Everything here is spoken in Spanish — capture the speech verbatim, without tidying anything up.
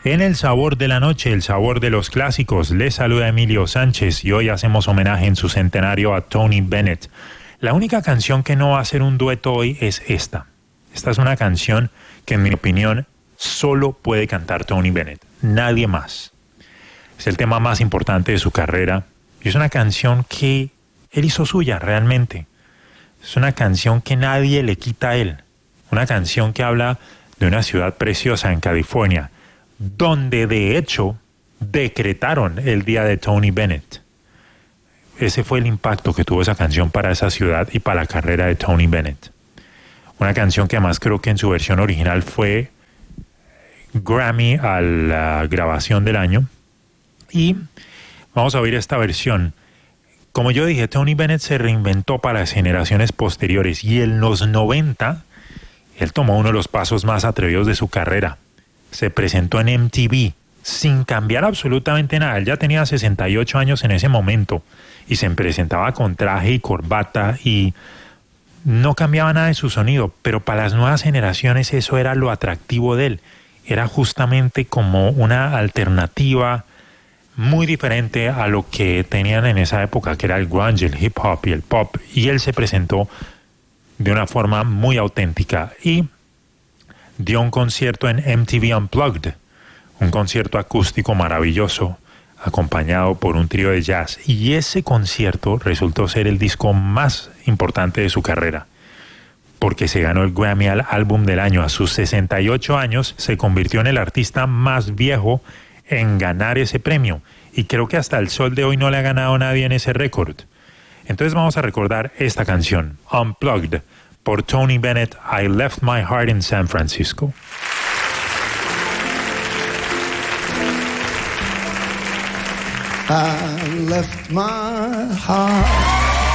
En el sabor de la noche, el sabor de los clásicos, les saluda Emilio Sánchez y hoy hacemos homenaje en su centenario a Tony Bennett. La única canción que no va a ser un dueto hoy es esta. Esta es una canción que, en mi opinión, solo puede cantar Tony Bennett, nadie más. Es el tema más importante de su carrera y es una canción que él hizo suya realmente. Es una canción que nadie le quita a él. Una canción que habla de una ciudad preciosa en California, donde de hecho decretaron el día de Tony Bennett. Ese fue el impacto que tuvo esa canción para esa ciudad y para la carrera de Tony Bennett. Una canción que además creo que en su versión original fue Grammy a la grabación del año. Y vamos a oír esta versión. Como yo dije, Tony Bennett se reinventó para las generaciones posteriores y en los noventa él tomó uno de los pasos más atrevidos de su carrera. Se presentó en M T V sin cambiar absolutamente nada. Él ya tenía sesenta y ocho años en ese momento y se presentaba con traje y corbata y no cambiaba nada de su sonido, pero para las nuevas generaciones eso era lo atractivo de él. Era justamente como una alternativa muy diferente a lo que tenían en esa época, que era el grunge, el hip hop y el pop, y él se presentó de una forma muy auténtica y dio un concierto en M T V Unplugged, un concierto acústico maravilloso, acompañado por un trío de jazz. Y ese concierto resultó ser el disco más importante de su carrera, porque se ganó el Grammy al álbum del año. A sus sesenta y ocho años se convirtió en el artista más viejo en ganar ese premio. Y creo que hasta el sol de hoy no le ha ganado nadie en ese récord. Entonces vamos a recordar esta canción, Unplugged, por Tony Bennett, I Left My Heart in San Francisco. I left my heart